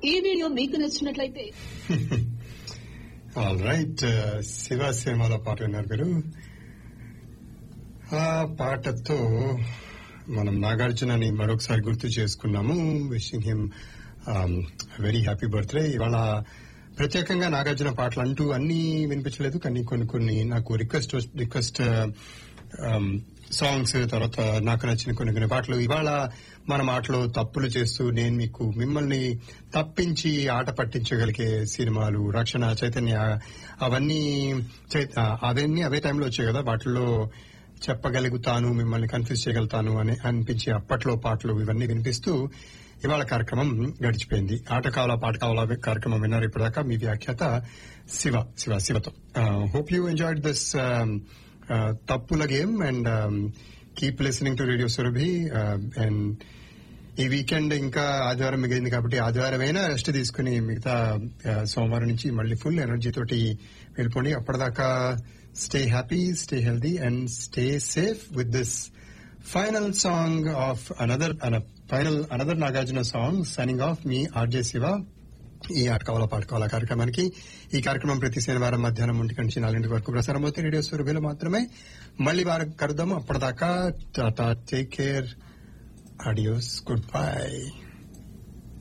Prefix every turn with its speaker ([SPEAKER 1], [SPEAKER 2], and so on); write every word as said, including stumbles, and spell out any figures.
[SPEAKER 1] ఈ వీడియో మీకు నచ్చినట్లయితే
[SPEAKER 2] ఆల్ రైట్, శివ సినిమాలో పాట విన్నారు మీరు. ఆ పాటతో మనం నాగార్జునని మరొకసారి గుర్తు చేసుకున్నాము. Wishing him very happy birthday. ఇవాళ ప్రత్యేకంగా నాగార్జున పాటలు అంటూ అన్ని వినిపించలేదు, కానీ కొన్ని కొన్ని నాకు రిక్వెస్ట్ రిక్వెస్ట్ సాంగ్స్, తర్వాత నాకు నచ్చిన కొన్ని కొన్ని పాటలు. ఇవాళ మన మాటలో తప్పులు చేస్తూ నేను మీకు మిమ్మల్ని తప్పించి ఆట పట్టించగలిగే సినిమాలు, రక్షణ, చైతన్య, అవన్నీ అవన్నీ అవే టైంలో వచ్చాయి కదా. వాటిల్లో చెప్పగలుగుతాను, మిమ్మల్ని కన్ఫ్యూజ్ చేయగలుగుతాను అని అనిపించే అప్పట్లో పాటలు ఇవన్నీ వినిపిస్తూ ఇవాళ కార్యక్రమం గడిచిపోయింది. ఆట కావాలా పాట కావాలా కార్యక్రమం విన్నారు ఇప్పటిదాకా. మీ వ్యాఖ్యాత Shiva Shiva శివతో. Hope you enjoyed this తప్పుల game and keep listening to radio Surabhi. And ఈ వీకెండ్ ఇంకా ఆదివారం మిగిలింది కాబట్టి ఆదివారం అయినా రెస్ట్ తీసుకుని మిగతా సోమవారం నుంచి మళ్ళీ ఫుల్ ఎనర్జీ తోటి వెళ్ళిపోండి. అప్పటిదాకా stay happy, stay healthy, and stay safe with this final song of another uh, final another Nagarjuna song. Signing off, me R J Siva. ఈ ఆట కావాలా పాట కావాలా కార్యక్రమానికి. ఈ కార్యక్రమం ప్రతి శనివారం మధ్యాహ్నం ఒంటి నుంచి నాలుగింటి వరకు ప్రసారం అవుతాయి రేడియో సురభిలో మాత్రమే. మళ్ళీ వారికి కలుద్దాము. అప్పటిదాకా Tata, take care, audios, good bye.